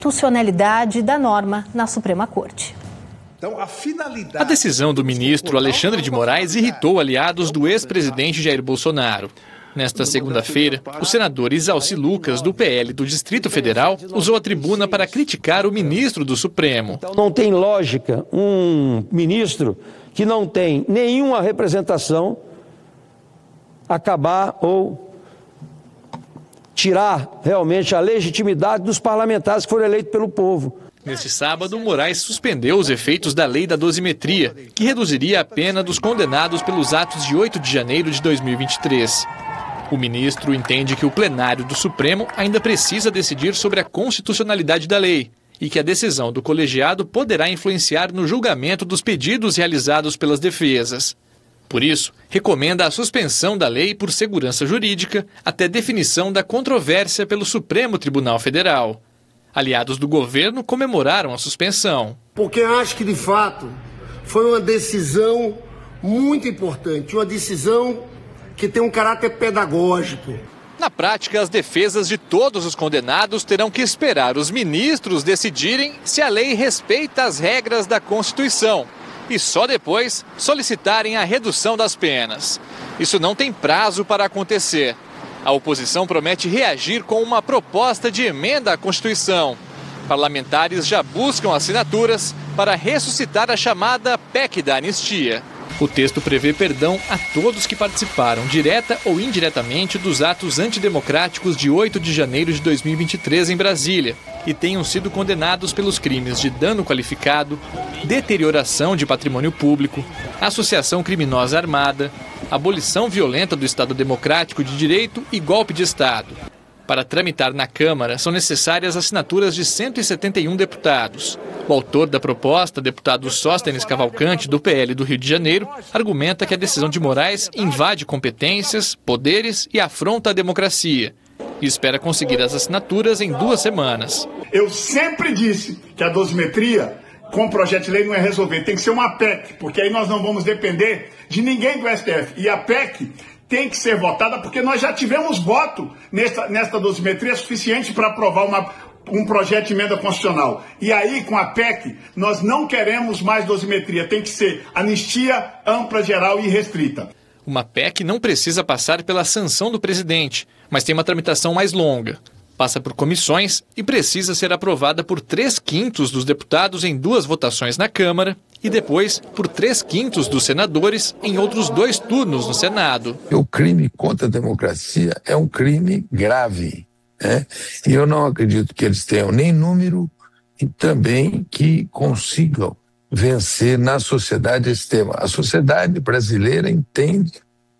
constitucionalidade da norma na Suprema Corte. A decisão do ministro Alexandre de Moraes irritou aliados do ex-presidente Jair Bolsonaro. Nesta segunda-feira, o senador Isalci Lucas, do PL do Distrito Federal, usou a tribuna para criticar o ministro do Supremo. Não tem lógica um ministro que não tem nenhuma representação acabar ou tirar realmente a legitimidade dos parlamentares que foram eleitos pelo povo. Neste sábado, Moraes suspendeu os efeitos da lei da dosimetria, que reduziria a pena dos condenados pelos atos de 8 de janeiro de 2023. O ministro entende que o plenário do Supremo ainda precisa decidir sobre a constitucionalidade da lei e que a decisão do colegiado poderá influenciar no julgamento dos pedidos realizados pelas defesas. Por isso, recomenda a suspensão da lei por segurança jurídica até definição da controvérsia pelo Supremo Tribunal Federal. Aliados do governo comemoraram a suspensão. Porque acho que, de fato, foi uma decisão muito importante, uma decisão que tem um caráter pedagógico. Na prática, as defesas de todos os condenados terão que esperar os ministros decidirem se a lei respeita as regras da Constituição e só depois solicitarem a redução das penas. Isso não tem prazo para acontecer. A oposição promete reagir com uma proposta de emenda à Constituição. Parlamentares já buscam assinaturas para ressuscitar a chamada PEC da anistia. O texto prevê perdão a todos que participaram, direta ou indiretamente, dos atos antidemocráticos de 8 de janeiro de 2023 em Brasília e tenham sido condenados pelos crimes de dano qualificado, deterioração de patrimônio público, associação criminosa armada, abolição violenta do Estado Democrático de Direito e golpe de Estado. Para tramitar na Câmara, são necessárias assinaturas de 171 deputados. O autor da proposta, deputado Sóstenes Cavalcante, do PL do Rio de Janeiro, argumenta que a decisão de Moraes invade competências, poderes e afronta a democracia. E espera conseguir as assinaturas em 2 semanas. Eu sempre disse que a dosimetria, com o projeto de lei, não é resolver. Tem que ser uma PEC, porque aí nós não vamos depender de ninguém do STF. E a PEC tem que ser votada porque nós já tivemos voto nesta dosimetria suficiente para aprovar um projeto de emenda constitucional. E aí, com a PEC, nós não queremos mais dosimetria. Tem que ser anistia ampla, geral e restrita. Uma PEC não precisa passar pela sanção do presidente, mas tem uma tramitação mais longa. Passa por comissões e precisa ser aprovada por 3/5 dos deputados em 2 votações na Câmara e depois por 3/5 dos senadores em outros 2 turnos no Senado. O crime contra a democracia é um crime grave, né? E eu não acredito que eles tenham nem número e também que consigam vencer na sociedade esse tema. A sociedade brasileira entende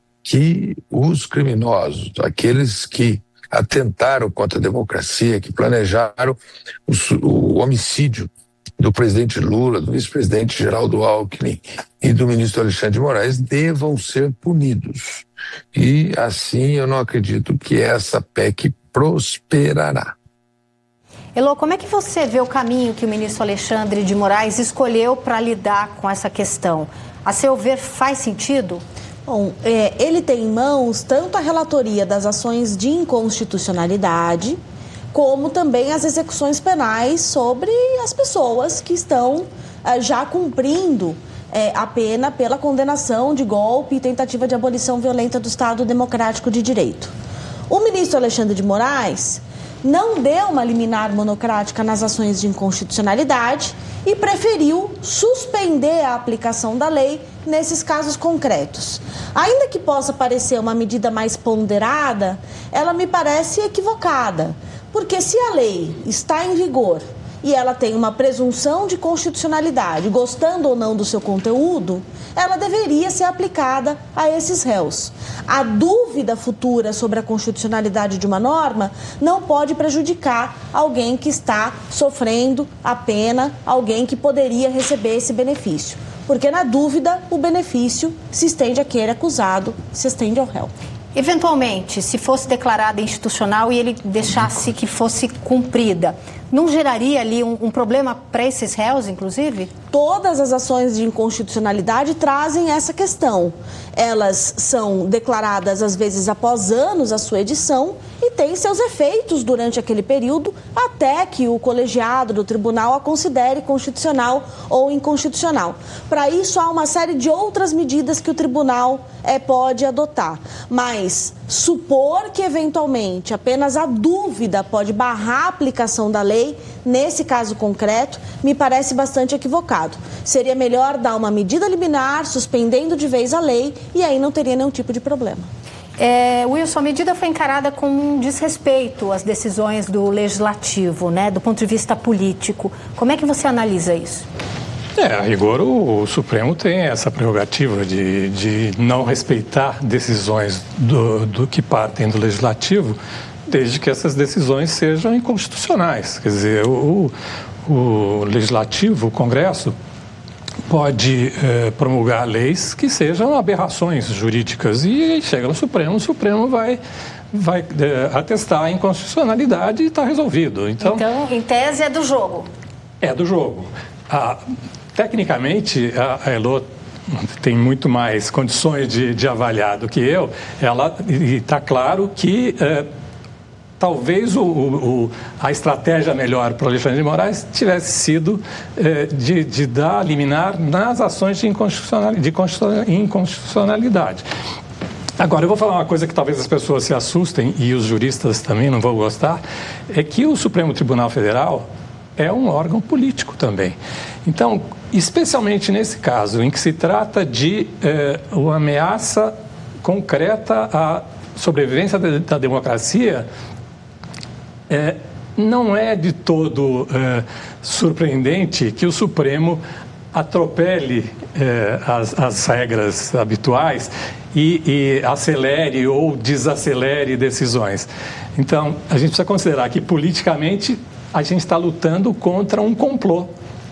que os criminosos, aqueles que atentaram contra a democracia, que planejaram o homicídio do presidente Lula, do vice-presidente Geraldo Alckmin e do ministro Alexandre de Moraes, devam ser punidos. E assim eu não acredito que essa PEC prosperará. Elô, como é que você vê o caminho que o ministro Alexandre de Moraes escolheu para lidar com essa questão? A seu ver, faz sentido? Bom, ele tem em mãos tanto a relatoria das ações de inconstitucionalidade, como também as execuções penais sobre as pessoas que estão já cumprindo a pena pela condenação de golpe e tentativa de abolição violenta do Estado Democrático de Direito. O ministro Alexandre de Moraes não deu uma liminar monocrática nas ações de inconstitucionalidade e preferiu suspender a aplicação da lei nesses casos concretos. Ainda que possa parecer uma medida mais ponderada, ela me parece equivocada, porque se a lei está em vigor e ela tem uma presunção de constitucionalidade, gostando ou não do seu conteúdo, ela deveria ser aplicada a esses réus. A dúvida futura sobre a constitucionalidade de uma norma não pode prejudicar alguém que está sofrendo a pena, alguém que poderia receber esse benefício. Porque, na dúvida, o benefício se estende àquele acusado, se estende ao réu. Eventualmente, se fosse declarada institucional e ele deixasse que fosse cumprida, não geraria ali um problema para esses réus, inclusive? Todas as ações de inconstitucionalidade trazem essa questão. Elas são declaradas, às vezes, após anos a sua edição e tem seus efeitos durante aquele período até que o colegiado do tribunal a considere constitucional ou inconstitucional. Para isso, há uma série de outras medidas que o tribunal pode adotar. Mas supor que, eventualmente, apenas a dúvida pode barrar a aplicação da lei, nesse caso concreto, me parece bastante equivocado. Seria melhor dar uma medida liminar, suspendendo de vez a lei, e aí não teria nenhum tipo de problema. Wilson, a medida foi encarada como um desrespeito às decisões do Legislativo, né, do ponto de vista político. Como é que você analisa isso? A rigor, o Supremo tem essa prerrogativa de não respeitar decisões do que partem do Legislativo, desde que essas decisões sejam inconstitucionais. Quer dizer, o Legislativo, o Congresso, pode promulgar leis que sejam aberrações jurídicas e chega no Supremo, o Supremo vai atestar a inconstitucionalidade e está resolvido. Então, em tese, é do jogo. É do jogo. Tecnicamente, a Elô tem muito mais condições de avaliar do que eu. E está claro que talvez a estratégia melhor para o Alexandre de Moraes tivesse sido de dar liminar nas ações de inconstitucionalidade. Agora, eu vou falar uma coisa que talvez as pessoas se assustem, e os juristas também não vão gostar, é que o Supremo Tribunal Federal é um órgão político também. Então, especialmente nesse caso, em que se trata de uma ameaça concreta à sobrevivência da democracia, não é de todo surpreendente que o Supremo atropele as regras habituais e acelere ou desacelere decisões. Então, a gente precisa considerar que, politicamente, a gente está lutando contra um complô,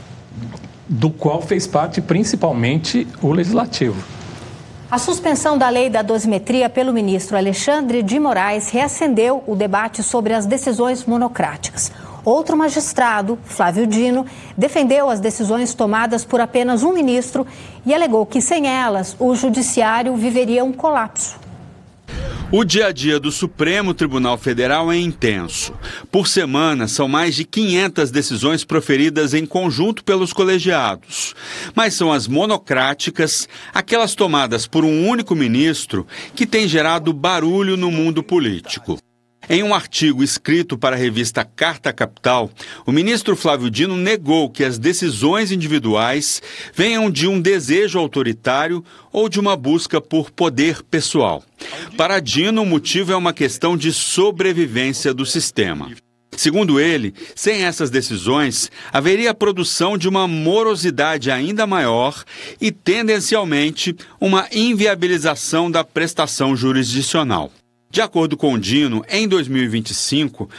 do qual fez parte principalmente o Legislativo. A suspensão da lei da dosimetria pelo ministro Alexandre de Moraes reacendeu o debate sobre as decisões monocráticas. Outro magistrado, Flávio Dino, defendeu as decisões tomadas por apenas um ministro e alegou que, sem elas, o judiciário viveria um colapso. O dia a dia do Supremo Tribunal Federal é intenso. Por semana, são mais de 500 decisões proferidas em conjunto pelos colegiados. Mas são as monocráticas, aquelas tomadas por um único ministro, que têm gerado barulho no mundo político. Em um artigo escrito para a revista Carta Capital, o ministro Flávio Dino negou que as decisões individuais venham de um desejo autoritário ou de uma busca por poder pessoal. Para Dino, o motivo é uma questão de sobrevivência do sistema. Segundo ele, sem essas decisões, haveria a produção de uma morosidade ainda maior e, tendencialmente, uma inviabilização da prestação jurisdicional. De acordo com Dino, em 2025,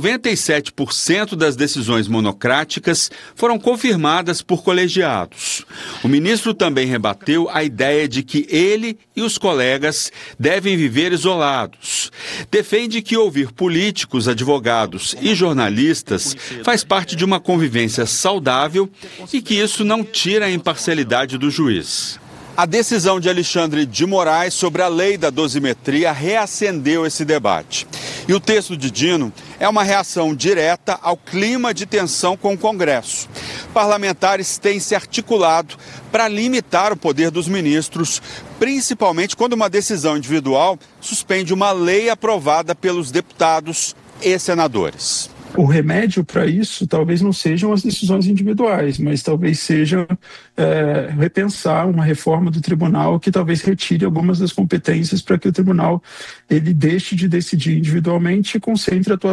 97% das decisões monocráticas foram confirmadas por colegiados. O ministro também rebateu a ideia de que ele e os colegas devem viver isolados. Defende que ouvir políticos, advogados e jornalistas faz parte de uma convivência saudável e que isso não tira a imparcialidade do juiz. A decisão de Alexandre de Moraes sobre a lei da dosimetria reacendeu esse debate. E o texto de Dino é uma reação direta ao clima de tensão com o Congresso. Parlamentares têm se articulado para limitar o poder dos ministros, principalmente quando uma decisão individual suspende uma lei aprovada pelos deputados e senadores. O remédio para isso talvez não sejam as decisões individuais, mas talvez seja repensar uma reforma do tribunal que talvez retire algumas das competências para que o tribunal ele deixe de decidir individualmente e concentre a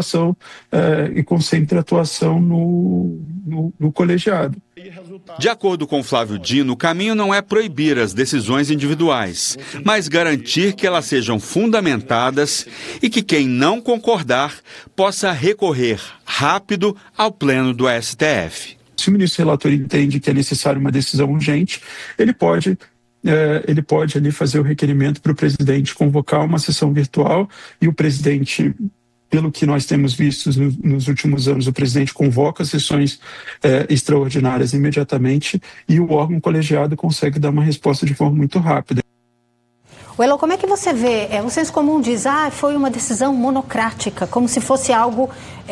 atuação no colegiado. De acordo com Flávio Dino, o caminho não é proibir as decisões individuais, mas garantir que elas sejam fundamentadas e que quem não concordar possa recorrer rápido ao pleno do STF. Se o ministro relator entende que é necessário uma decisão urgente, ele pode ali fazer o requerimento para o presidente convocar uma sessão virtual e o presidente, pelo que nós temos visto nos últimos anos, o presidente convoca sessões extraordinárias imediatamente e o órgão colegiado consegue dar uma resposta de forma muito rápida. Elo, como é que você vê? O senso comum diz, foi uma decisão monocrática, como se fosse algo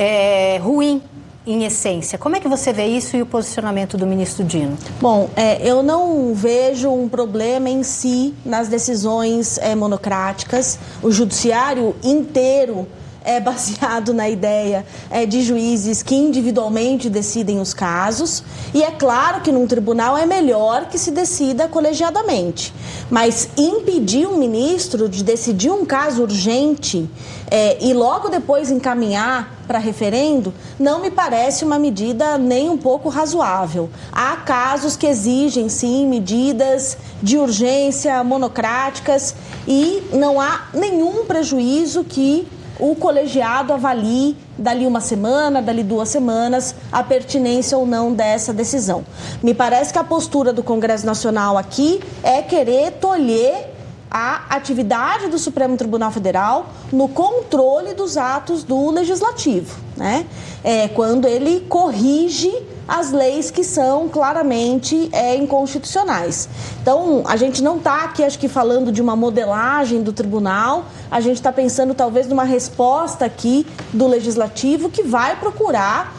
ruim em essência. Como é que você vê isso e o posicionamento do ministro Dino? Bom, eu não vejo um problema em si nas decisões monocráticas. O judiciário inteiro é baseado na ideia de juízes que individualmente decidem os casos. E é claro que num tribunal é melhor que se decida colegiadamente. Mas impedir um ministro de decidir um caso urgente e logo depois encaminhar para referendo, não me parece uma medida nem um pouco razoável. Há casos que exigem, sim, medidas de urgência monocráticas e não há nenhum prejuízo que o colegiado avalie dali uma semana, dali 2 semanas, a pertinência ou não dessa decisão. Me parece que a postura do Congresso Nacional aqui é querer tolher a atividade do Supremo Tribunal Federal no controle dos atos do Legislativo, né? Quando ele corrige as leis que são claramente inconstitucionais. Então, a gente não está aqui, acho que, falando de uma modelagem do tribunal, a gente está pensando talvez numa resposta aqui do Legislativo que vai procurar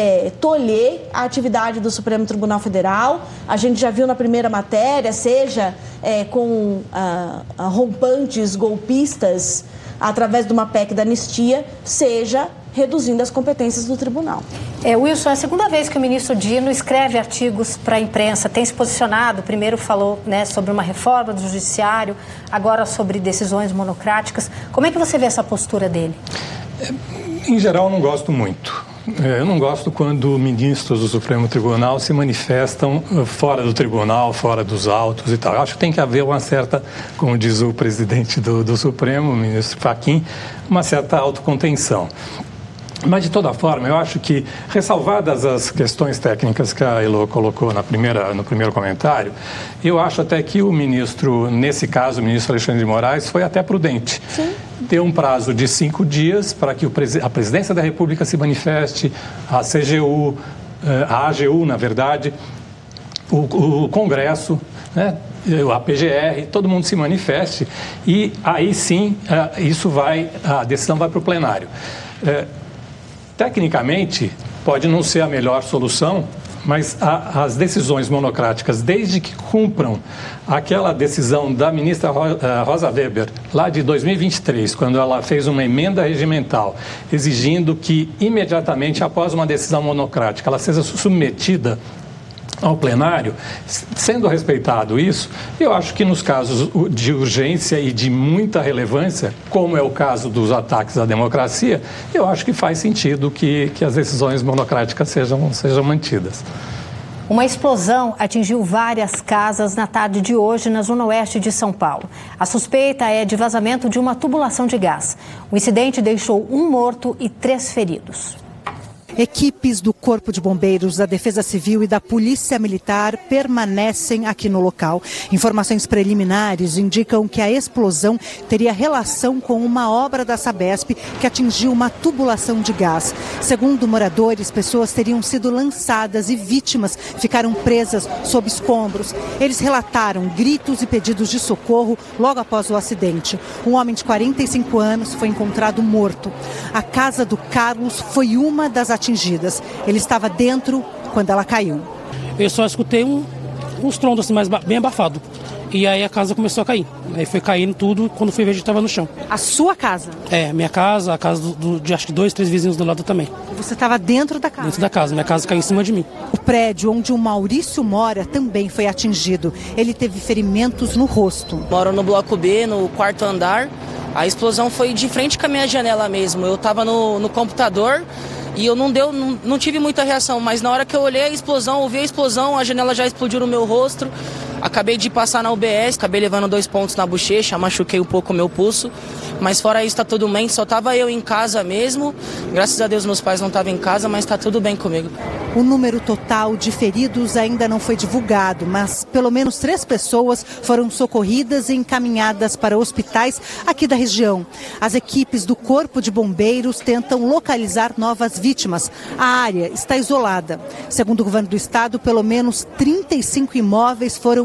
tolher a atividade do Supremo Tribunal Federal. A gente já viu na primeira matéria, seja com rompantes golpistas através de uma PEC da anistia, seja reduzindo as competências do tribunal. Wilson, é a segunda vez que o ministro Dino escreve artigos para a imprensa, tem se posicionado, primeiro falou sobre uma reforma do judiciário, agora sobre decisões monocráticas. Como é que você vê essa postura dele? Em geral, não gosto muito. Eu não gosto quando ministros do Supremo Tribunal se manifestam fora do tribunal, fora dos autos e tal. Eu acho que tem que haver uma certa, como diz o presidente do Supremo, o ministro Fachin, uma certa autocontenção. Mas, de toda forma, eu acho que, ressalvadas as questões técnicas que a Elo colocou no primeiro comentário, eu acho até que o ministro, nesse caso, o ministro Alexandre de Moraes, foi até prudente. Sim. Deu um prazo de 5 dias para que a Presidência da República se manifeste, a CGU, a AGU, na verdade, o Congresso, né, a PGR, todo mundo se manifeste e aí sim a decisão vai para o plenário. Tecnicamente, pode não ser a melhor solução, mas as decisões monocráticas, desde que cumpram aquela decisão da ministra Rosa Weber, lá de 2023, quando ela fez uma emenda regimental, exigindo que imediatamente após uma decisão monocrática ela seja submetida ao plenário, sendo respeitado isso, eu acho que nos casos de urgência e de muita relevância, como é o caso dos ataques à democracia, eu acho que faz sentido que as decisões monocráticas sejam mantidas. Uma explosão atingiu várias casas na tarde de hoje na zona oeste de São Paulo. A suspeita é de vazamento de uma tubulação de gás. O incidente deixou 1 morto e 3 feridos. Equipes do Corpo de Bombeiros, da Defesa Civil e da Polícia Militar permanecem aqui no local. Informações preliminares indicam que a explosão teria relação com uma obra da Sabesp que atingiu uma tubulação de gás. Segundo moradores, pessoas teriam sido lançadas e vítimas ficaram presas sob escombros. Eles relataram gritos e pedidos de socorro logo após o acidente. Um homem de 45 anos foi encontrado morto. A casa do Carlos foi uma das atingidas. Ele estava dentro quando ela caiu. Eu só escutei uns trondos assim, mas bem abafado. E aí a casa começou a cair. Aí foi caindo tudo, quando fui ver já estava no chão. A sua casa? Minha casa, a casa de acho que 2, 3 vizinhos do lado também. Você estava dentro da casa? Dentro da casa, minha casa caiu em cima de mim. O prédio onde o Maurício mora também foi atingido. Ele teve ferimentos no rosto. Moro no bloco B, no 4º andar. A explosão foi de frente com a minha janela mesmo. Eu estava no computador e eu não tive muita reação, mas na hora que eu olhei a explosão, ouvi a explosão, a janela já explodiu no meu rosto. Acabei de passar na UBS, acabei levando 2 pontos na bochecha, machuquei um pouco o meu pulso. Mas fora isso, tá tudo bem, só tava eu em casa mesmo. Graças a Deus meus pais não estavam em casa, mas tá tudo bem comigo. O número total de feridos ainda não foi divulgado, mas pelo menos 3 pessoas foram socorridas e encaminhadas para hospitais aqui da região. As equipes do Corpo de Bombeiros tentam localizar novas vítimas. A área está isolada. Segundo o governo do estado, pelo menos 35 imóveis foram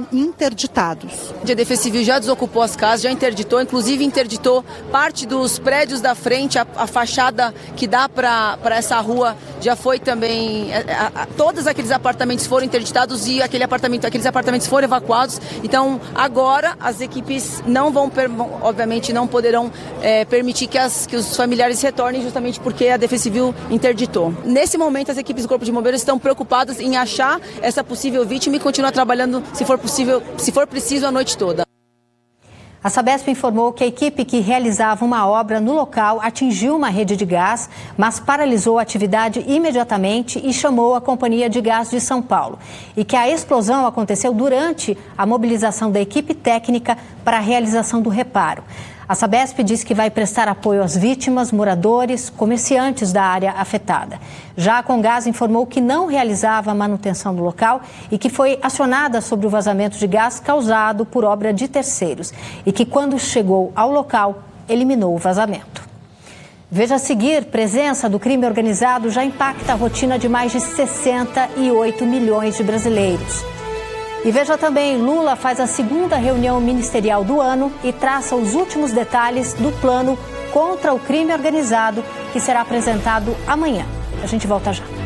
interditados. A Defesa Civil já desocupou as casas, já interditou, inclusive interditou parte dos prédios da frente, a fachada que dá para essa rua já foi também, todos aqueles apartamentos foram interditados e aqueles apartamentos foram evacuados. Então agora as equipes não vão, obviamente não poderão permitir que os familiares retornem, justamente porque a Defesa Civil interditou. Nesse momento as equipes do Corpo de Bombeiros estão preocupadas em achar essa possível vítima e continuar trabalhando, se for preciso, a noite toda. A Sabesp informou que a equipe que realizava uma obra no local atingiu uma rede de gás, mas paralisou a atividade imediatamente e chamou a Companhia de Gás de São Paulo. E que a explosão aconteceu durante a mobilização da equipe técnica para a realização do reparo. A Sabesp diz que vai prestar apoio às vítimas, moradores, comerciantes da área afetada. Já a Comgás informou que não realizava manutenção no local e que foi acionada sobre o vazamento de gás causado por obra de terceiros e que, quando chegou ao local, eliminou o vazamento. Veja a seguir, presença do crime organizado já impacta a rotina de mais de 68 milhões de brasileiros. E veja também, Lula faz a segunda reunião ministerial do ano e traça os últimos detalhes do plano contra o crime organizado que será apresentado amanhã. A gente volta já.